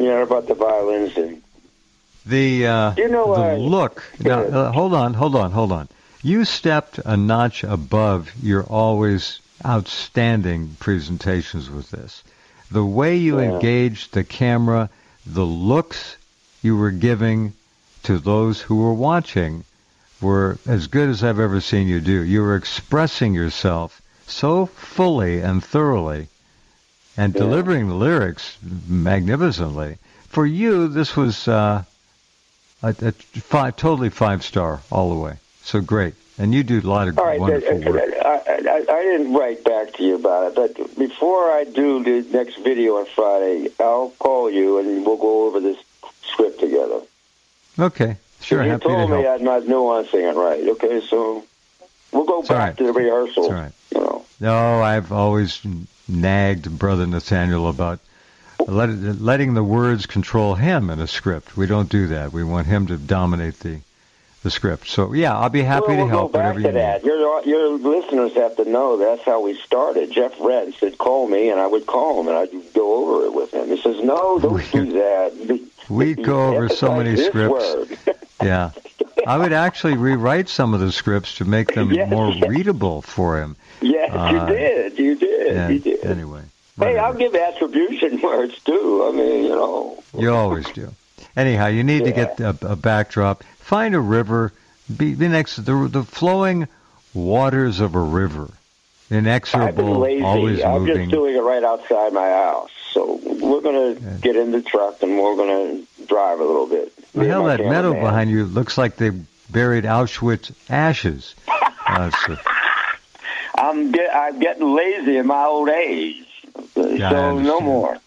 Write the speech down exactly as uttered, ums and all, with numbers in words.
Yeah, about the violins and the uh, you know, the uh, look. Now, uh, hold on, hold on, hold on. You stepped a notch above your always outstanding presentations with this. The way you Yeah. engaged the camera, the looks you were giving to those who were watching were as good as I've ever seen you do. You were expressing yourself so fully and thoroughly and Yeah. delivering the lyrics magnificently. For you, this was uh, a, a five, totally five-star all the way. So great. And you do a lot of all right, wonderful I, work. I, I, I didn't write back to you about it, but before I do the next video on Friday, I'll call you and we'll go over this script together. Okay. Sure, you happy told to me help. I'm not nuancing it right. Okay, so we'll go It's back all right. to the rehearsal. It's all right. You know. No, I've always nagged Brother Nathaniel about let, letting the words control him in a script. We don't do that. We want him to dominate the the script. So, yeah, I'll be happy well, to we'll help go back whatever to you that. need. Your, your listeners have to know that's how we started. Jeff Redd said, call me, and I would call him, and I'd go over it with him. He says, no, don't do that. We go over so many this scripts. Word. Yeah. I would actually rewrite some of the scripts to make them yes, more yes. readable for him. Yes, uh, you did. You did. Yeah, you did. Anyway. Hey, whatever. I'll give attribution where it's due. I mean, you know. You always do. Anyhow, you need yeah. to get a, a backdrop. Find a river. Be, be next to the, the flowing waters of a river. Inexorable, I've been lazy. always I'm moving. just doing it right outside my house. So we're going to Yeah. get in the truck and we're going to drive a little bit. Well, Me and hell, my that meadow cameraman. behind you looks like they buried Auschwitz ashes. Uh, so, I'm get, I'm getting lazy in my old age. Yeah, I so no understand. more.